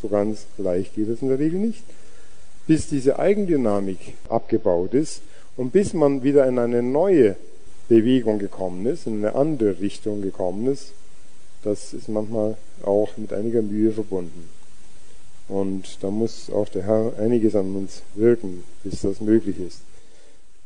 So ganz leicht geht es in der Regel nicht. Bis diese Eigendynamik abgebaut ist und bis man wieder in eine neue Bewegung gekommen ist, in eine andere Richtung gekommen ist, das ist manchmal auch mit einiger Mühe verbunden. Und da muss auch der Herr einiges an uns wirken, bis das möglich ist.